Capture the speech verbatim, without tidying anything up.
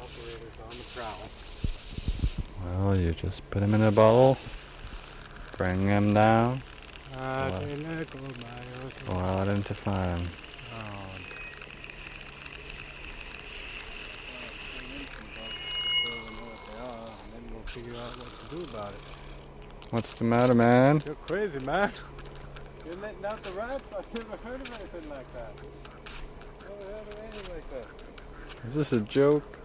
operators on the prowl. Well, you just put him in a bowl, bring him down, Ah, Wow. they let go, Mario. go out into farm. Oh. And then we'll figure out what to do about it. What's the matter, man? You're crazy, man. You're letting out the rats? I've never heard of anything like that. Never heard of anything like that. Is this a joke?